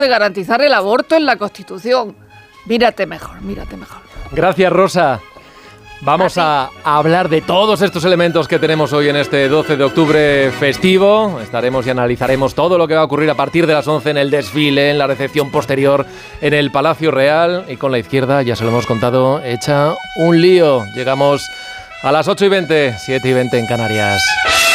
de garantizar el aborto en la Constitución. Mírate mejor, mírate mejor. Gracias, Rosa. Vamos a hablar de todos estos elementos que tenemos hoy en este 12 de octubre festivo. Estaremos y analizaremos todo lo que va a ocurrir a partir de las 11 en el desfile, en la recepción posterior en el Palacio Real. Y con la izquierda, ya se lo hemos contado, hecha un lío. Llegamos a las 8:20, 7:20 en Canarias.